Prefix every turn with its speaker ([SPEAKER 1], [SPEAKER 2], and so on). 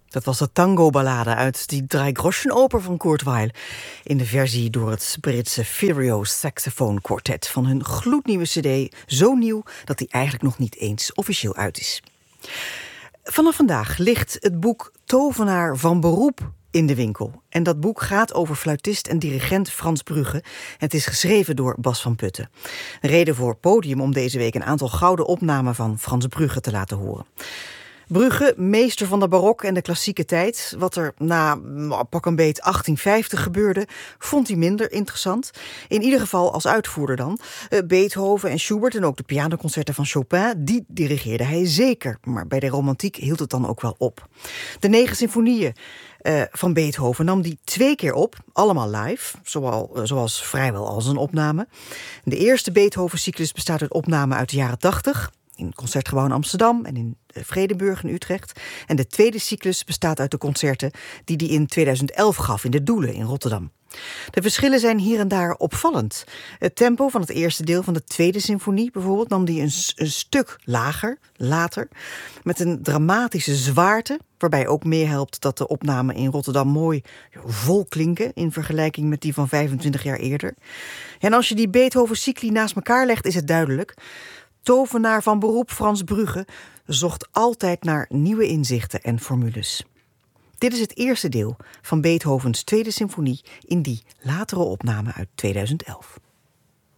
[SPEAKER 1] Dat was de tango-ballade uit die Dreigroschenoper van Kurt Weill, in de versie door het Britse Ferrio Saxophone Quartet van hun gloednieuwe cd, zo nieuw dat die eigenlijk nog niet eens officieel uit is. Vanaf vandaag ligt het boek Tovenaar van beroep in de winkel. En dat boek gaat over fluitist en dirigent Frans Brugge. Het is geschreven door Bas van Putten. Een reden voor Podium om deze week een aantal gouden opnamen van Frans Brugge te laten horen. Brugge, meester van de barok en de klassieke tijd. Wat er na pak een beet 1850 gebeurde, vond hij minder interessant. In ieder geval als uitvoerder dan. Beethoven en Schubert en ook de pianoconcerten van Chopin, die dirigeerde hij zeker. Maar bij de romantiek hield het dan ook wel op. De 9 symfonieën van Beethoven nam die 2 keer op, allemaal live, zoals vrijwel als een opname. De eerste Beethoven-cyclus bestaat uit opnamen uit de jaren 80... in het Concertgebouw in Amsterdam en in Vredenburg in Utrecht. En de tweede cyclus bestaat uit de concerten die hij in 2011 gaf in de Doelen in Rotterdam. De verschillen zijn hier en daar opvallend. Het tempo van het eerste deel van de tweede symfonie bijvoorbeeld nam hij een stuk later, met een dramatische zwaarte, waarbij ook meehelpt dat de opnamen in Rotterdam mooi vol klinken in vergelijking met die van 25 jaar eerder. En als je die Beethoven-cycli naast elkaar legt, is het duidelijk. Tovenaar van beroep Frans Brugge zocht altijd naar nieuwe inzichten en formules. Dit is het eerste deel van Beethovens tweede symfonie in die latere opname uit 2011.